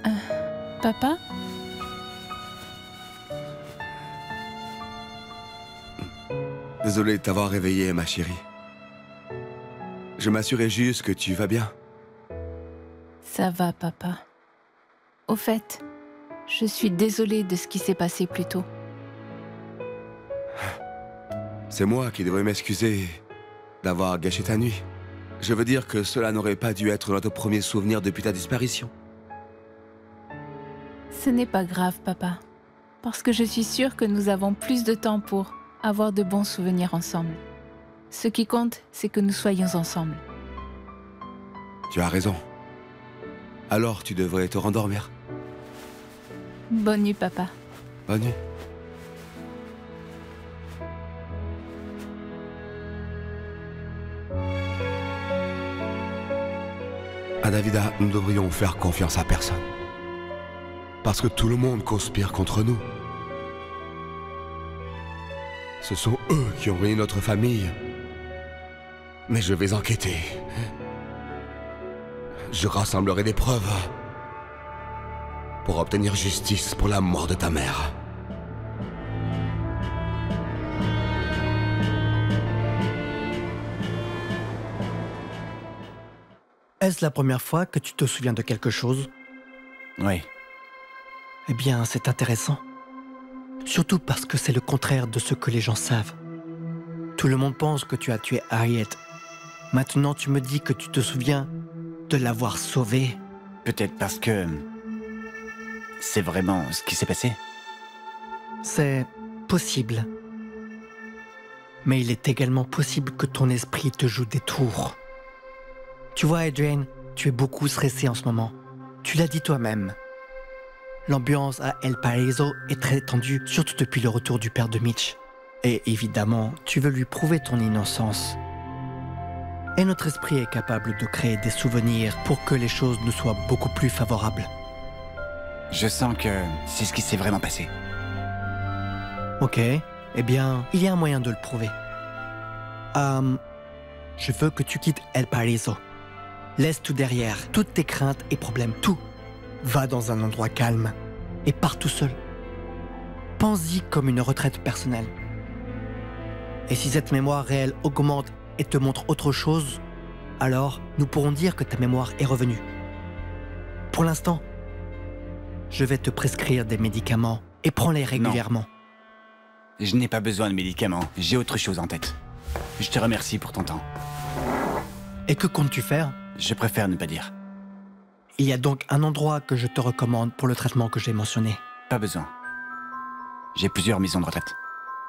Papa? Désolé de t'avoir réveillée, ma chérie. Je m'assurais juste que tu vas bien. Ça va, papa. Au fait, je suis désolée de ce qui s'est passé plus tôt. C'est moi qui devrais m'excuser d'avoir gâché ta nuit. Je veux dire que cela n'aurait pas dû être notre premier souvenir depuis ta disparition. Ce n'est pas grave, papa. Parce que je suis sûre que nous avons plus de temps pour avoir de bons souvenirs ensemble. Ce qui compte, c'est que nous soyons ensemble. Tu as raison. Alors tu devrais te rendormir. Bonne nuit, papa. Bonne nuit. À Davida, nous devrions faire confiance à personne. Parce que tout le monde conspire contre nous. Ce sont eux qui ont ruiné notre famille. Mais je vais enquêter. Je rassemblerai des preuves pour obtenir justice pour la mort de ta mère. Est-ce la première fois que tu te souviens de quelque chose? Oui. Eh bien, c'est intéressant. Surtout parce que c'est le contraire de ce que les gens savent. Tout le monde pense que tu as tué Harriet. Maintenant, tu me dis que tu te souviens de l'avoir sauvée. Peut-être parce que... c'est vraiment ce qui s'est passé. C'est possible. Mais il est également possible que ton esprit te joue des tours. Tu vois, Adrian, tu es beaucoup stressé en ce moment. Tu l'as dit toi-même. L'ambiance à El Paraíso est très tendue, surtout depuis le retour du père de Mitch. Et évidemment, tu veux lui prouver ton innocence. Et notre esprit est capable de créer des souvenirs pour que les choses nous soient beaucoup plus favorables. Je sens que c'est ce qui s'est vraiment passé. Ok, eh bien, il y a un moyen de le prouver. Je veux que tu quittes El Paraíso. Laisse tout derrière, toutes tes craintes et problèmes, tout. Va dans un endroit calme et pars tout seul. Pense-y comme une retraite personnelle. Et si cette mémoire réelle augmente et te montre autre chose, alors nous pourrons dire que ta mémoire est revenue. Pour l'instant, je vais te prescrire des médicaments et prends-les régulièrement. Non. Je n'ai pas besoin de médicaments, j'ai autre chose en tête. Je te remercie pour ton temps. Et que comptes-tu faire? Je préfère ne pas dire. Il y a donc un endroit que je te recommande pour le traitement que j'ai mentionné. Pas besoin. J'ai plusieurs maisons de retraite.